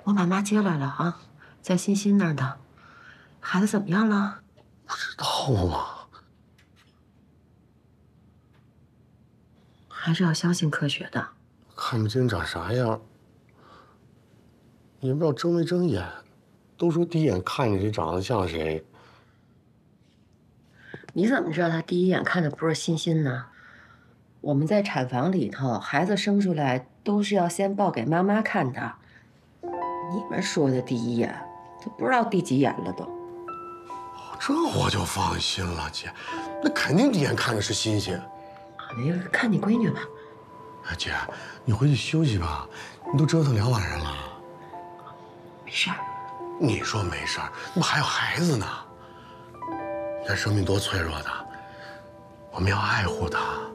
我把妈接来了啊，在欣欣那儿呢。孩子怎么样了？ 不知道吗？ 还是要相信科学的。 看不清长啥样，也不知道睁没睁眼。都说第一眼看见谁长得像谁。 你怎么知道他第一眼看的不是欣欣呢？我们在产房里头，孩子生出来都是要先抱给妈妈看的。你们说的第一眼，都不知道第几眼了都。 这我就放心了，姐，那肯定第一眼看的是欣欣。 那个看你闺女吧。 哎，姐，你回去休息吧，你都折腾2晚上了。 没事儿。 你说没事儿，那不还有孩子呢？你看生命多脆弱的，我们要爱护她。